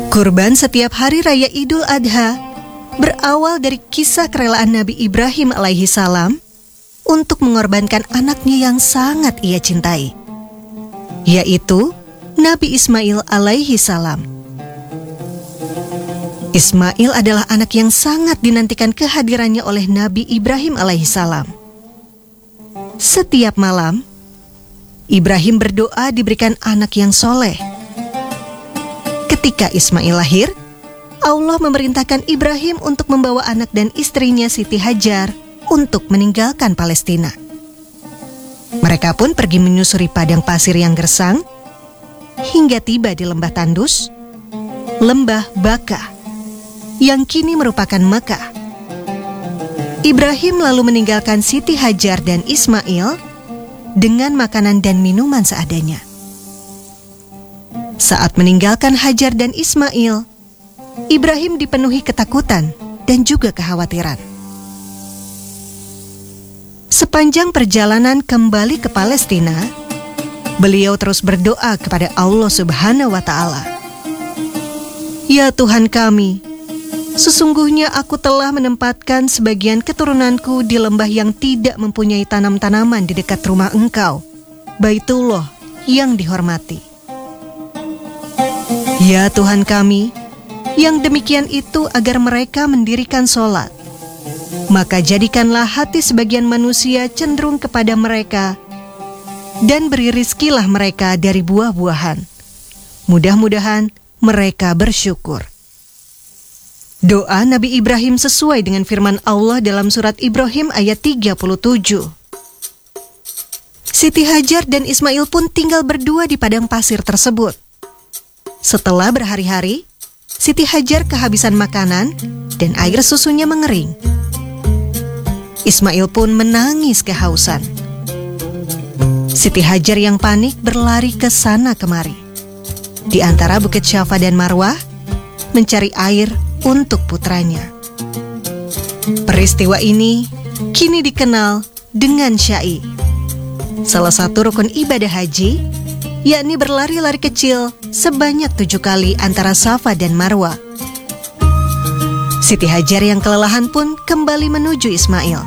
Kurban setiap hari raya Idul Adha berawal dari kisah kerelaan Nabi Ibrahim alaihi salam untuk mengorbankan anaknya yang sangat ia cintai, yaitu Nabi Ismail alaihi salam. Ismail adalah anak yang sangat dinantikan kehadirannya oleh Nabi Ibrahim alaihi salam. Setiap malam, Ibrahim berdoa diberikan anak yang soleh. Ketika Ismail lahir, Allah memerintahkan Ibrahim untuk membawa anak dan istrinya Siti Hajar untuk meninggalkan Palestina. Mereka pun pergi menyusuri padang pasir yang gersang hingga tiba di lembah tandus, lembah Baka, yang kini merupakan Mekah. Ibrahim lalu meninggalkan Siti Hajar dan Ismail dengan makanan dan minuman seadanya. Saat meninggalkan Hajar dan Ismail, Ibrahim dipenuhi ketakutan dan juga kekhawatiran. Sepanjang perjalanan kembali ke Palestina, beliau terus berdoa kepada Allah Subhanahu wa Ta'ala. Ya Tuhan kami, sesungguhnya aku telah menempatkan sebagian keturunanku di lembah yang tidak mempunyai tanam-tanaman di dekat rumah Engkau, Baitullah yang dihormati. Ya Tuhan kami, yang demikian itu agar mereka mendirikan sholat. Maka jadikanlah hati sebagian manusia cenderung kepada mereka, dan beri rizkilah mereka dari buah-buahan. Mudah-mudahan mereka bersyukur. Doa Nabi Ibrahim sesuai dengan firman Allah dalam surat Ibrahim ayat 37. Siti Hajar dan Ismail pun tinggal berdua di padang pasir tersebut. Setelah berhari-hari, Siti Hajar kehabisan makanan dan air susunya mengering. Ismail pun menangis kehausan. Siti Hajar yang panik berlari ke sana kemari, di antara Bukit Syafa dan Marwah, mencari air untuk putranya. Peristiwa ini kini dikenal dengan Sya'i, salah satu rukun ibadah haji, yakni berlari-lari kecil sebanyak 7 kali antara Safa dan Marwah. Siti Hajar yang kelelahan pun kembali menuju Ismail.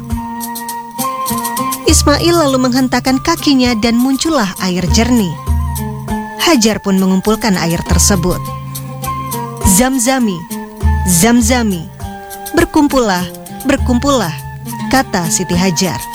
Ismail lalu menghentakkan kakinya dan muncullah air jernih. Hajar pun mengumpulkan air tersebut. Zamzami, Zamzami, berkumpullah, berkumpullah, kata Siti Hajar.